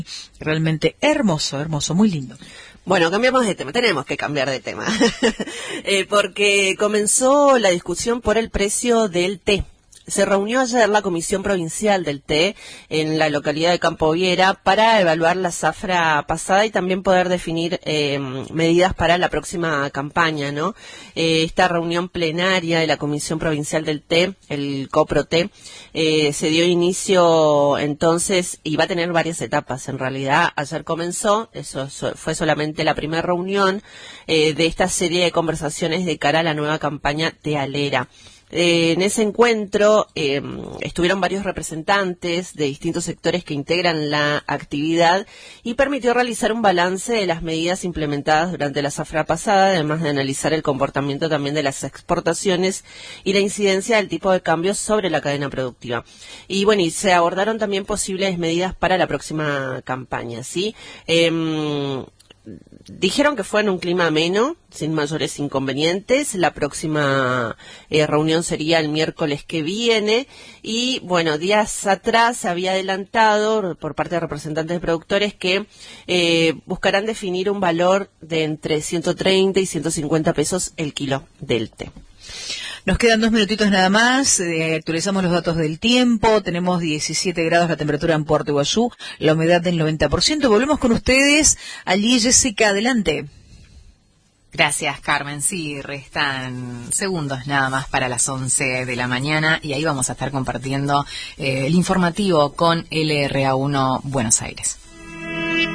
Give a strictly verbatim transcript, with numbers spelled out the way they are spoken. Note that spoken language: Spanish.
Realmente hermoso, hermoso, muy lindo. Bueno, cambiamos de tema, tenemos que cambiar de tema, eh, porque comenzó la discusión por el precio del té. Se reunió ayer la Comisión Provincial del Té en la localidad de Campo Viera para evaluar la zafra pasada y también poder definir eh, medidas para la próxima campaña, ¿no? Eh, esta reunión plenaria de la Comisión Provincial del Té, el COPROTÉ, eh, se dio inicio entonces y va a tener varias etapas. En realidad, ayer comenzó, eso fue solamente la primera reunión eh, de esta serie de conversaciones de cara a la nueva campaña tealera. Eh, en ese encuentro eh, estuvieron varios representantes de distintos sectores que integran la actividad y permitió realizar un balance de las medidas implementadas durante la zafra pasada, además de analizar el comportamiento también de las exportaciones y la incidencia del tipo de cambio sobre la cadena productiva. Y bueno, y se abordaron también posibles medidas para la próxima campaña, ¿sí? Eh, Dijeron que fue en un clima ameno, sin mayores inconvenientes. La próxima eh, reunión sería el miércoles que viene. Y, bueno, días atrás se había adelantado por parte de representantes de productores que eh, buscarán definir un valor de entre ciento treinta y ciento cincuenta pesos el kilo del té. Nos quedan dos minutitos nada más, eh, actualizamos los datos del tiempo, tenemos diecisiete grados la temperatura en Puerto Iguazú, la humedad del noventa por ciento. Volvemos con ustedes, allí Jessica, adelante. Gracias, Carmen. Sí, restan segundos nada más para las once de la mañana y ahí vamos a estar compartiendo eh, el informativo con L R A uno Buenos Aires.